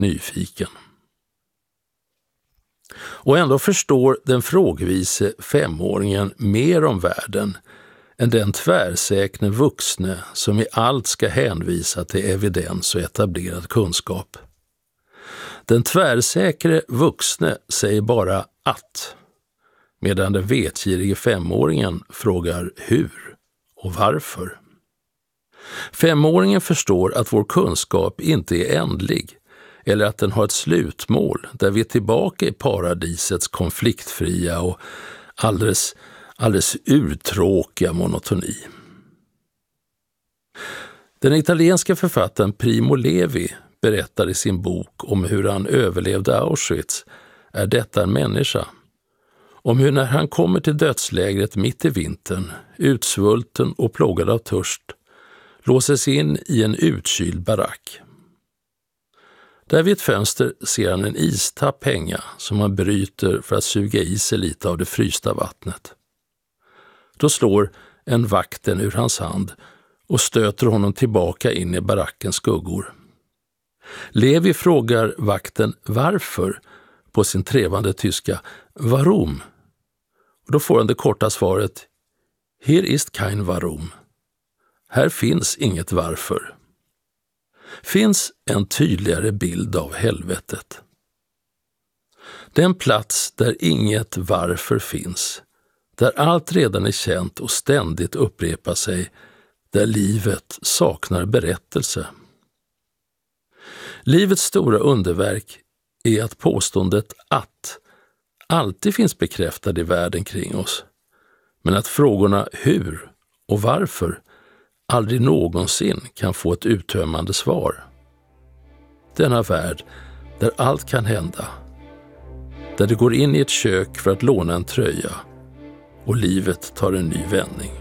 nyfiken. Och ändå förstår den frågvise 5-åringen mer om världen än den tvärsäkne vuxne som i allt ska hänvisa till evidens och etablerad kunskap. Den tvärsäkre vuxne säger bara att, medan den vetgirige 5-åringen frågar hur och varför. 5-åringen förstår att vår kunskap inte är ändlig eller att den har ett slutmål där vi är tillbaka i paradisets konfliktfria och alldeles urtråkiga monotoni. Den italienska författaren Primo Levi berättar i sin bok om hur han överlevde Auschwitz, Är detta en människa? Om hur när han kommer till dödslägret mitt i vintern, utsvulten och plågad av törst, låses in i en utkyld barack. Där vid ett fönster ser han en istapp hänga som han bryter för att suga i sig lite av det frysta vattnet. Då slår en vakten ur hans hand och stöter honom tillbaka in i barackens skuggor. Levi frågar vakten varför på sin trevande tyska Warum? Och då får han det korta svaret Hier ist kein Warum. Här finns inget varför. Finns en tydligare bild av helvetet. Den plats där inget varför finns, där allt redan är känt och ständigt upprepar sig, där livet saknar berättelse. Livets stora underverk är att påståendet att alltid finns bekräftad i världen kring oss, men att frågorna hur och varför aldrig någonsin kan få ett uttömmande svar. Denna värld där allt kan hända, där du går in i ett kök för att låna en tröja och livet tar en ny vändning.